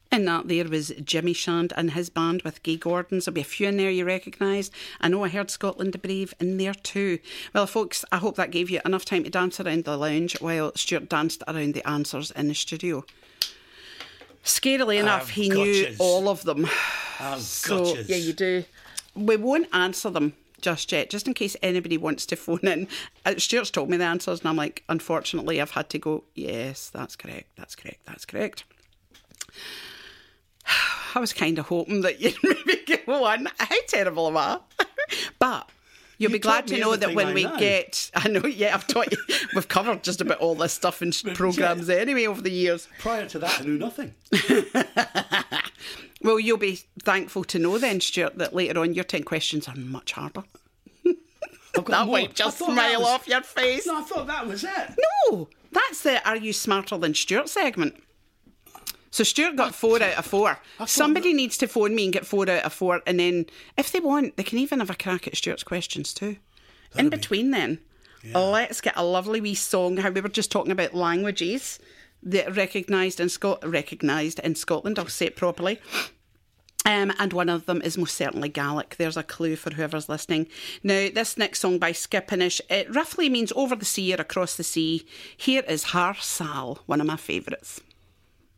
And that there was Jimmy Shand and his band with Gay Gordons. There'll be a few in there you recognise. I know I heard Scotland the Brave in there too. Well, folks, I hope that gave you enough time to dance around the lounge while Stuart danced around the answers in the studio. Scarily enough, he knew all of them. So, yeah, you do. We won't answer them just yet, just in case anybody wants to phone in. Stuart's told me the answers and I'm like, unfortunately, I've had to go, yes, that's correct, that's correct, that's correct. I was kind of hoping that you'd maybe get one. How terrible am I? But you'll be glad to know that when we get... I know, yeah, I've taught you. We've covered just about all this stuff in programmes anyway over the years. Prior to that, I knew nothing. Well, you'll be thankful to know then, Stuart, that later on your 10 questions are much harder. That might just smile off your face. No, I thought that was it. No, that's the Are You Smarter Than Stuart segment. So Stuart got 4 out of 4. Somebody needs to phone me and get 4 out of 4, and then if they want, they can even have a crack at Stuart's questions too. In between then, let's get a lovely wee song. How we were just talking about languages that recognised in Scotland, I'll say it properly. And one of them is most certainly Gaelic. There's a clue for whoever's listening. Now, this next song by Skippinish, it roughly means over the sea or across the sea. Here is Har Sal, one of my favourites.